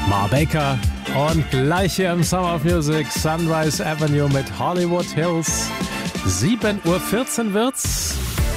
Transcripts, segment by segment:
Ma Baker und gleich hier im Summer of Music Sunrise Avenue mit Hollywood Hills. 7:14 Uhr wird's.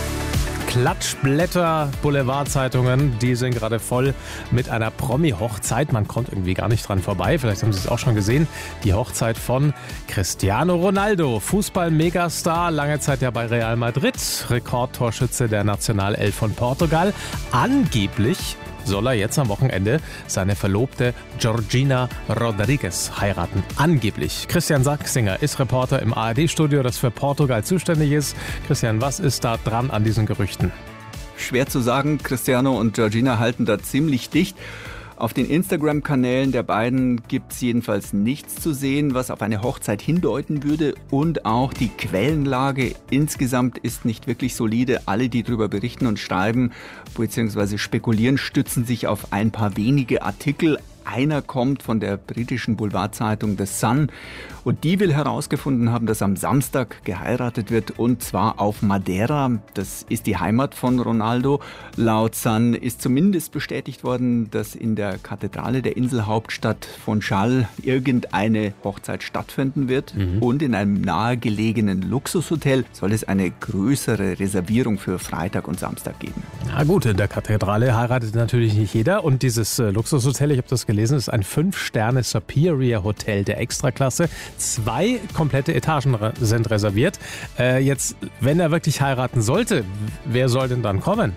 Klatschblätter, Boulevardzeitungen, die sind gerade voll mit einer Promi-Hochzeit. Man kommt irgendwie gar nicht dran vorbei. Vielleicht haben Sie es auch schon gesehen. Die Hochzeit von Cristiano Ronaldo, Fußball-Megastar, lange Zeit ja bei Real Madrid, Rekordtorschütze der Nationalelf von Portugal. Angeblich soll er jetzt am Wochenende seine Verlobte Georgina Rodriguez heiraten. Angeblich. Christian Sachsinger ist Reporter im ARD-Studio, das für Portugal zuständig ist. Christian, was ist da dran an diesen Gerüchten? Schwer zu sagen. Cristiano und Georgina halten da ziemlich dicht. Auf den Instagram-Kanälen der beiden gibt es jedenfalls nichts zu sehen, was auf eine Hochzeit hindeuten würde. Und auch die Quellenlage insgesamt ist nicht wirklich solide. Alle, die darüber berichten und schreiben bzw. spekulieren, stützen sich auf ein paar wenige Artikel. Einer kommt von der britischen Boulevardzeitung The Sun und die will herausgefunden haben, dass am Samstag geheiratet wird und zwar auf Madeira. Das ist die Heimat von Ronaldo. Laut Sun ist zumindest bestätigt worden, dass in der Kathedrale der Inselhauptstadt Funchal irgendeine Hochzeit stattfinden wird. Und in einem nahegelegenen Luxushotel soll es eine größere Reservierung für Freitag und Samstag geben. Na gut, in der Kathedrale heiratet natürlich nicht jeder und dieses Luxushotel, ich habe das gelesen, ist ein 5-Sterne Superior Hotel der Extraklasse. 2 komplette Etagen sind reserviert. Jetzt, wenn er wirklich heiraten sollte, wer soll denn dann kommen?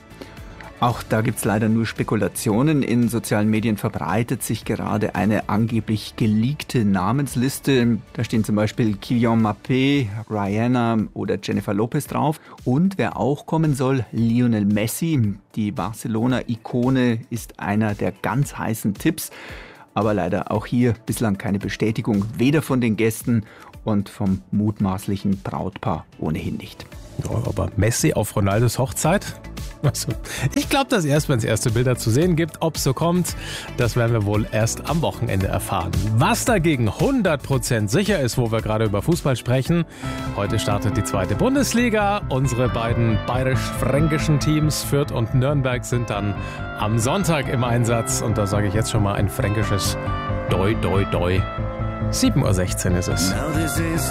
Auch da gibt's leider nur Spekulationen. In sozialen Medien verbreitet sich gerade eine angeblich geleakte Namensliste. Da stehen zum Beispiel Kylian Mbappé, Rihanna oder Jennifer Lopez drauf. Und wer auch kommen soll, Lionel Messi. Die Barcelona-Ikone ist einer der ganz heißen Tipps. Aber leider auch hier bislang keine Bestätigung, weder von den Gästen und vom mutmaßlichen Brautpaar ohnehin nicht. Ja, aber Messi auf Ronaldos Hochzeit? Also, ich glaube das erst, wenn es erste Bilder zu sehen gibt. Ob es so kommt, das werden wir wohl erst am Wochenende erfahren. Was dagegen 100% sicher ist, wo wir gerade über Fußball sprechen. Heute startet die 2. Bundesliga. Unsere beiden bayerisch-fränkischen Teams Fürth und Nürnberg sind dann am Sonntag im Einsatz. Und da sage ich jetzt schon mal ein fränkisches Doi, Doi, Doi. 7:16 Uhr ist es.